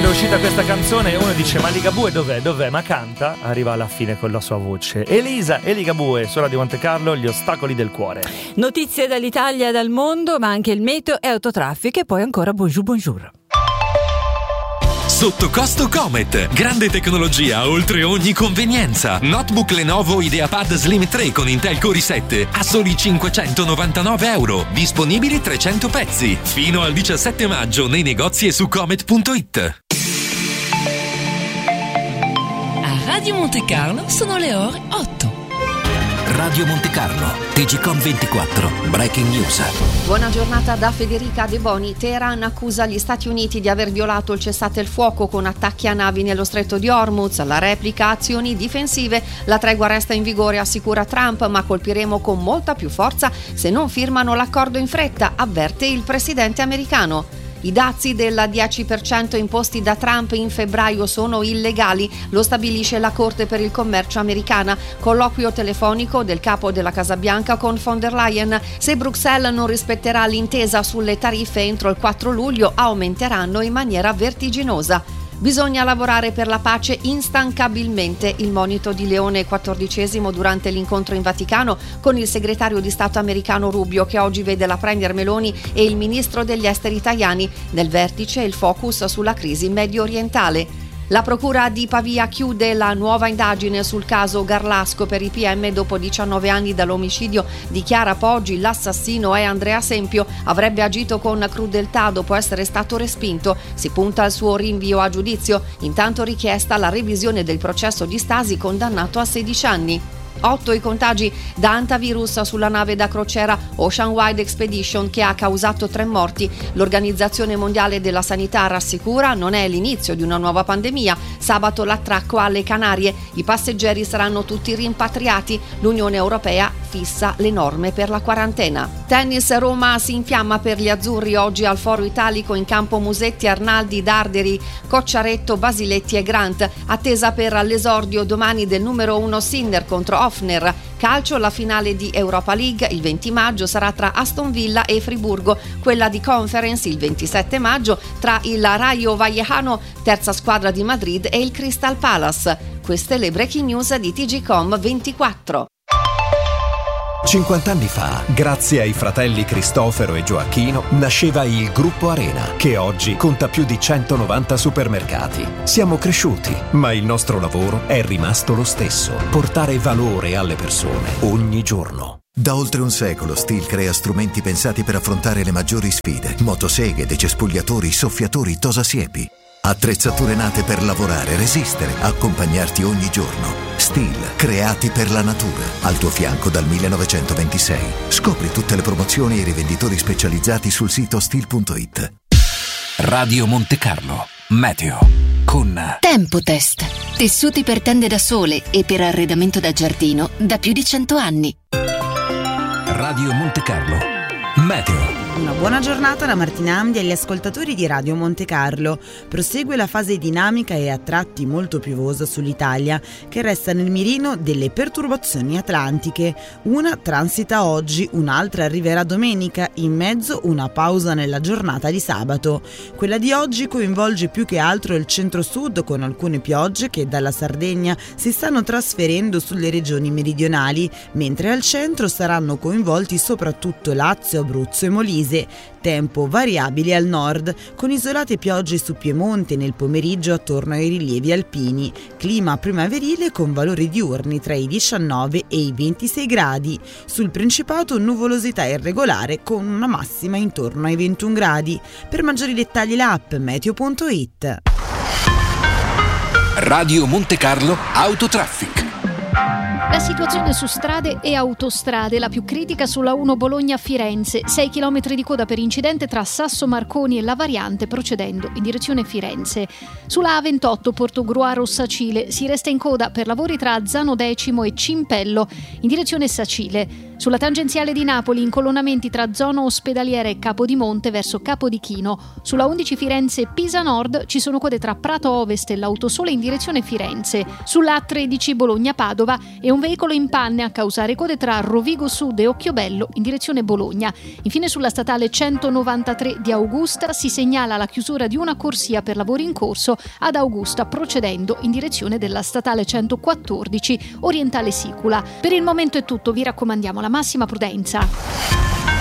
Quando è uscita questa canzone uno dice ma Ligabue dov'è? Ma canta, arriva alla fine con la sua voce. Elisa e Ligabue su Radio Monte Carlo, gli ostacoli del cuore. Notizie dall'Italia e dal mondo, ma anche il meteo e autotraffico e poi ancora bonjour. Sotto costo Comet, grande tecnologia oltre ogni convenienza. Notebook Lenovo IdeaPad Slim 3 con Intel Core i7 a soli €599. Disponibili 300 pezzi. Fino al 17 maggio nei negozi e su comet.it. A Radio Monte Carlo sono le ore 8. Radio Monte Carlo, TGCOM 24, Breaking News. Buona giornata da Federica De Boni. Teheran accusa gli Stati Uniti di aver violato il cessate il fuoco con attacchi a navi nello stretto di Hormuz. La replica azioni difensive. La tregua resta in vigore, assicura Trump, ma colpiremo con molta più forza se non firmano l'accordo in fretta, avverte il presidente americano. I dazi del 10% imposti da Trump in febbraio sono illegali, lo stabilisce la Corte per il commercio americana. Colloquio telefonico del capo della Casa Bianca con von der Leyen. Se Bruxelles non rispetterà l'intesa sulle tariffe entro il 4 luglio, aumenteranno in maniera vertiginosa. Bisogna lavorare per la pace instancabilmente, il monito di Leone XIV durante l'incontro in Vaticano con il segretario di Stato americano Rubio, che oggi vede la premier Meloni e il ministro degli esteri Tajani. Nel vertice il focus sulla crisi medio orientale. La procura di Pavia chiude la nuova indagine sul caso Garlasco per i PM dopo 19 anni dall'omicidio di Chiara Poggi. L'assassino è Andrea Sempio, avrebbe agito con crudeltà dopo essere stato respinto. Si punta al suo rinvio a giudizio, intanto richiesta la revisione del processo di Stasi, condannato a 16 anni. 8 i contagi da antivirus sulla nave da crociera Ocean Wide Expedition, che ha causato 3 morti. L'Organizzazione Mondiale della Sanità rassicura: non è l'inizio di una nuova pandemia. Sabato l'attracco alle Canarie, i passeggeri saranno tutti rimpatriati. L'Unione Europea fissa le norme per la quarantena. Tennis, Roma si infiamma per gli azzurri. Oggi al Foro Italico in campo Musetti, Arnaldi, Darderi, Cocciaretto, Basiletti e Grant. Attesa per l'esordio domani del numero 1 Sinner contro Hofner. Calcio, la finale di Europa League il 20 maggio sarà tra Aston Villa e Friburgo, quella di Conference il 27 maggio tra il Rayo Vallecano, terza squadra di Madrid, e il Crystal Palace. Queste le breaking news di TGCOM 24. 50 anni fa, grazie ai fratelli Cristofero e Gioacchino, nasceva il Gruppo Arena, che oggi conta più di 190 supermercati. Siamo cresciuti, ma il nostro lavoro è rimasto lo stesso: portare valore alle persone ogni giorno. Da oltre un secolo Stihl crea strumenti pensati per affrontare le maggiori sfide: motoseghe, decespugliatori, soffiatori, tosasiepi. Attrezzature nate per lavorare, resistere, accompagnarti ogni giorno. Stihl, creati per la natura. Al tuo fianco dal 1926. Scopri tutte le promozioni e i rivenditori specializzati sul sito stihl.it. Radio Monte Carlo, meteo con Tempotest. Tessuti per tende da sole e per arredamento da giardino da più di 100 anni. Radio Monte Carlo, meteo. Una buona giornata da Martina Amdi agli ascoltatori di Radio Monte Carlo. Prosegue la fase dinamica e a tratti molto piovosa sull'Italia, che resta nel mirino delle perturbazioni atlantiche. Una transita oggi, un'altra arriverà domenica, in mezzo una pausa nella giornata di sabato. Quella di oggi coinvolge più che altro il centro-sud, con alcune piogge che dalla Sardegna si stanno trasferendo sulle regioni meridionali, mentre al centro saranno coinvolti soprattutto Lazio, Abruzzo e Molise. Tempo variabile al nord, con isolate piogge su Piemonte nel pomeriggio attorno ai rilievi alpini. Clima primaverile con valori diurni tra i 19 e i 26 gradi. Sul Principato nuvolosità irregolare con una massima intorno ai 21 gradi. Per maggiori dettagli l'app meteo.it. Radio Monte Carlo Autotraffic. La situazione su strade e autostrade, la più critica sulla 1 Bologna-Firenze, 6 km di coda per incidente tra Sasso Marconi e la variante procedendo in direzione Firenze. Sulla A28 Portogruaro-Sacile si resta in coda per lavori tra Azzano Decimo e Cimpello in direzione Sacile. Sulla tangenziale di Napoli, incolonnamenti tra zona ospedaliera e Capodimonte verso Capodichino. Sulla 11 Firenze-Pisa Nord ci sono code tra Prato Ovest e l'Autosole in direzione Firenze. Sulla A13 Bologna-Padova è un veicolo in panne a causare code tra Rovigo Sud e Occhiobello in direzione Bologna. Infine sulla statale 193 di Augusta si segnala la chiusura di una corsia per lavori in corso ad Augusta, procedendo in direzione della statale 114 orientale Sicula. Per il momento è tutto, vi raccomandiamo la massima prudenza.